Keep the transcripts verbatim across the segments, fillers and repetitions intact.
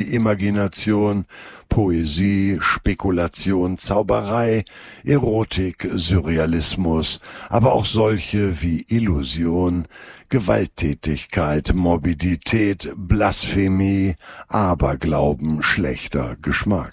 wie Imagination, Poesie, Spekulation, Zauberei, Erotik, Surrealismus, aber auch solche wie Illusion, Gewalttätigkeit, Morbidität, Blasphemie, Aberglauben, schlechter Geschmack.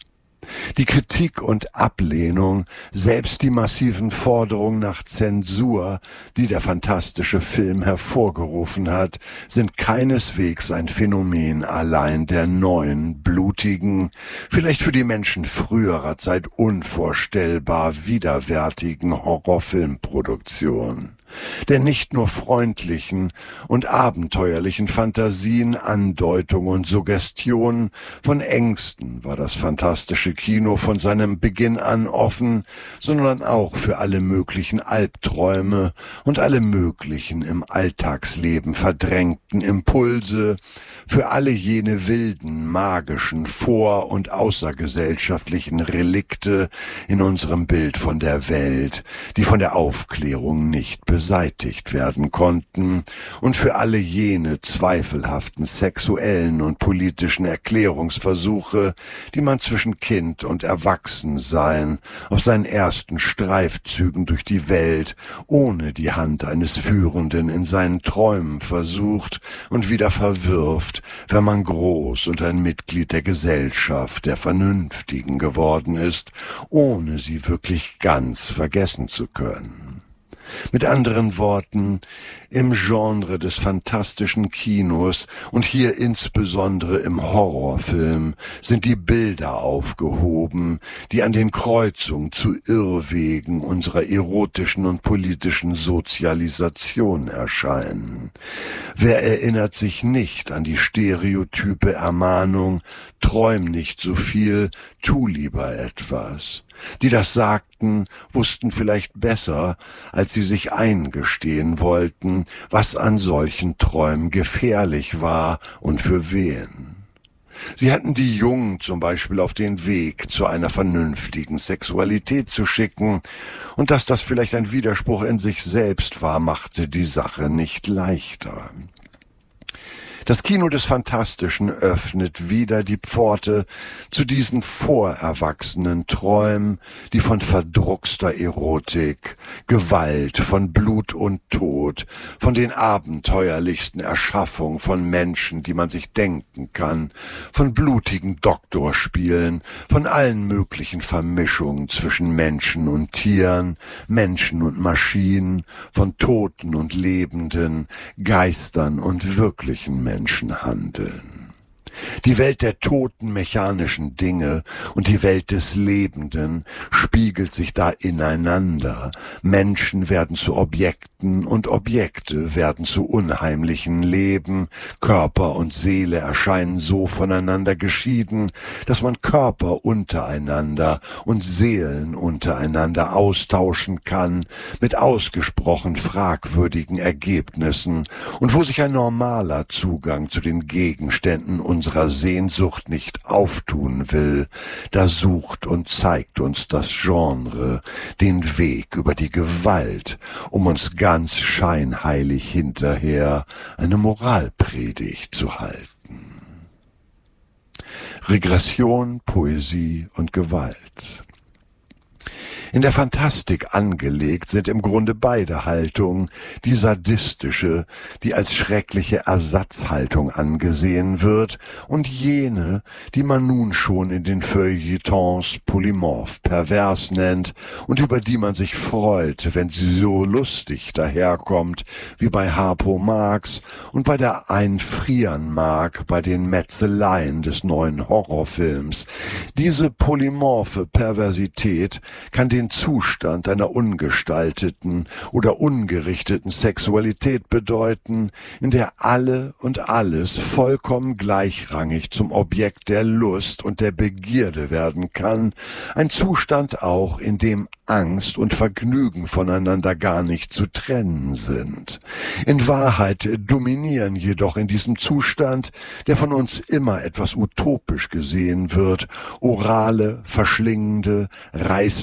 Die Kritik und Ablehnung, selbst die massiven Forderungen nach Zensur, die der fantastische Film hervorgerufen hat, sind keineswegs ein Phänomen allein der neuen, blutigen, vielleicht für die Menschen früherer Zeit unvorstellbar widerwärtigen Horrorfilmproduktion. Denn nicht nur freundlichen und abenteuerlichen Fantasien, Andeutungen und Suggestionen von Ängsten war das fantastische Kino von seinem Beginn an offen, sondern auch für alle möglichen Albträume und alle möglichen im Alltagsleben verdrängten Impulse, für alle jene wilden, magischen, vor- und außergesellschaftlichen Relikte in unserem Bild von der Welt, die von der Aufklärung nicht beseitigt werden konnten, und für alle jene zweifelhaften sexuellen und politischen Erklärungsversuche, die man zwischen Kind und Erwachsensein auf seinen ersten Streifzügen durch die Welt ohne die Hand eines Führenden in seinen Träumen versucht und wieder verwirft, wenn man groß und ein Mitglied der Gesellschaft der Vernünftigen geworden ist, ohne sie wirklich ganz vergessen zu können. Mit anderen Worten, im Genre des fantastischen Kinos und hier insbesondere im Horrorfilm sind die Bilder aufgehoben, die an den Kreuzungen zu Irrwegen unserer erotischen und politischen Sozialisation erscheinen. Wer erinnert sich nicht an die stereotype Ermahnung, träum nicht so viel, tu lieber etwas? Die das sagten, wussten vielleicht besser, als sie sich eingestehen wollten, was an solchen Träumen gefährlich war und für wen. Sie hatten die Jungen zum Beispiel auf den Weg zu einer vernünftigen Sexualität zu schicken, und dass das vielleicht ein Widerspruch in sich selbst war, machte die Sache nicht leichter. Das Kino des Fantastischen öffnet wieder die Pforte zu diesen vorerwachsenen Träumen, die von verdruckster Erotik, Gewalt, von Blut und Tod, von den abenteuerlichsten Erschaffungen von Menschen, die man sich denken kann, von blutigen Doktorspielen, von allen möglichen Vermischungen zwischen Menschen und Tieren, Menschen und Maschinen, von Toten und Lebenden, Geistern und wirklichen Menschen. Menschen handeln. Die Welt der toten mechanischen Dinge und die Welt des Lebenden spiegelt sich da ineinander. Menschen werden zu Objekten und Objekte werden zu unheimlichen Leben. Körper und Seele erscheinen so voneinander geschieden, dass man Körper untereinander und Seelen untereinander austauschen kann mit ausgesprochen fragwürdigen Ergebnissen, und wo sich ein normaler Zugang zu den Gegenständen unserer Sehnsucht nicht auftun will, da sucht und zeigt uns das Genre den Weg über die Gewalt, um uns ganz scheinheilig hinterher eine Moralpredigt zu halten. Regression, Poesie und Gewalt. In der Fantastik angelegt sind im Grunde beide Haltungen, die sadistische, die als schreckliche Ersatzhaltung angesehen wird, und jene, die man nun schon in den Feuilletons polymorph pervers nennt und über die man sich freut, wenn sie so lustig daherkommt wie bei Harpo Marx und bei der einfrieren mag bei den Metzeleien des neuen Horrorfilms. Diese polymorphe Perversität kann den Zustand einer ungestalteten oder ungerichteten Sexualität bedeuten, in der alle und alles vollkommen gleichrangig zum Objekt der Lust und der Begierde werden kann, ein Zustand auch, in dem Angst und Vergnügen voneinander gar nicht zu trennen sind. In Wahrheit dominieren jedoch in diesem Zustand, der von uns immer etwas utopisch gesehen wird, orale, verschlingende, reißende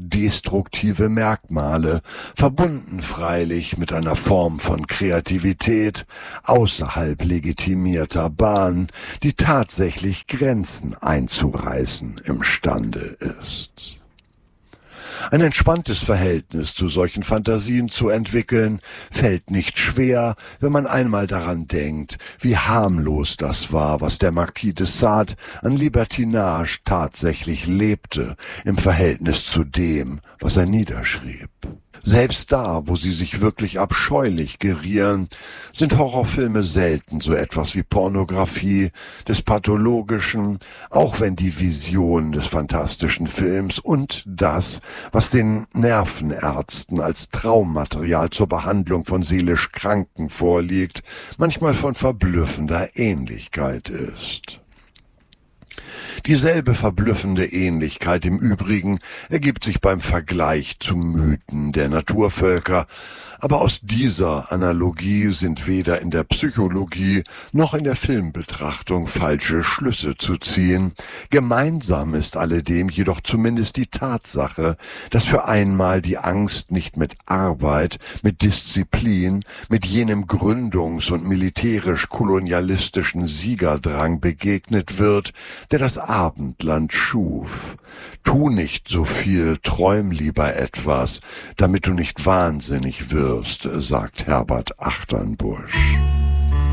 destruktive Merkmale, verbunden freilich mit einer Form von Kreativität außerhalb legitimierter Bahn, die tatsächlich Grenzen einzureißen imstande ist. Ein entspanntes Verhältnis zu solchen Fantasien zu entwickeln, fällt nicht schwer, wenn man einmal daran denkt, wie harmlos das war, was der Marquis de Sade an Libertinage tatsächlich lebte im Verhältnis zu dem, was er niederschrieb. Selbst da, wo sie sich wirklich abscheulich gerieren, sind Horrorfilme selten so etwas wie Pornografie des Pathologischen, auch wenn die Vision des fantastischen Films und das, was den Nervenärzten als Traummaterial zur Behandlung von seelisch Kranken vorliegt, manchmal von verblüffender Ähnlichkeit ist. Dieselbe verblüffende Ähnlichkeit im Übrigen ergibt sich beim Vergleich zu Mythen der Naturvölker, aber aus dieser Analogie sind weder in der Psychologie noch in der Filmbetrachtung falsche Schlüsse zu ziehen. Gemeinsam ist alledem jedoch zumindest die Tatsache, dass für einmal die Angst nicht mit Arbeit, mit Disziplin, mit jenem gründungs- und militärisch-kolonialistischen Siegerdrang begegnet wird, der das Abendland schuf. Tu nicht so viel, träum lieber etwas, damit du nicht wahnsinnig wirst, sagt Herbert Achternbusch.